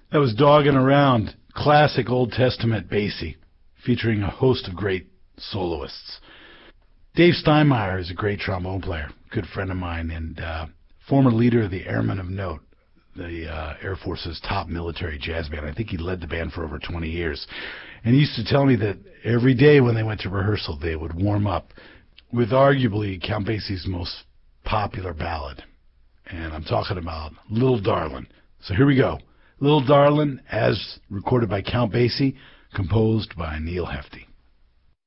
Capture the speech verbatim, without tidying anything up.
That was Dogging Around, classic Old Testament Basie, featuring a host of great soloists. Dave Steinmeier is a great trombone player, good friend of mine, and uh, former leader of the Airmen of Note, the uh, Air Force's top military jazz band. I think he led the band for over twenty years. And he used to tell me that every day when they went to rehearsal, they would warm up with arguably Count Basie's most popular ballad. And I'm talking about Little Darlin'. So here we go. Little Darlin', as recorded by Count Basie, composed by Neil Hefti.